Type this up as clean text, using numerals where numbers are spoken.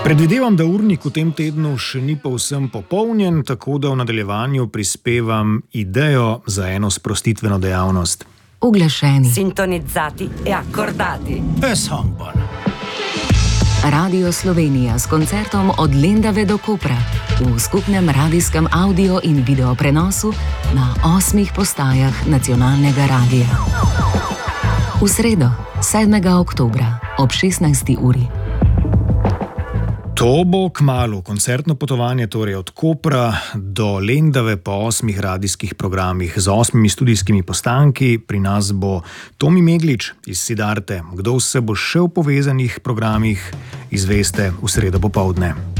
Predvidevam, da urnik v tem tednu še ni povsem popolnjen, tako da v nadaljevanju prispevam idejo za eno sprostitveno dejavnost. Uglašeni. Sintonizzati e accordati. Radio Slovenija s koncertom od Lendave do Kopra v skupnem radijskem audio in video prenosu na 8 postajah nacionalnega radija. V sredo, 7. oktobra ob 16. uri. To bo kmalu koncertno potovanje, torej od Kopra do Lendave po 8 radijskih programih z 8 studijskimi postanki. Pri nas bo Tomi Meglič iz Siddharte. Kdo vse bo še v povezanih programih, izveste v sredo popoldne.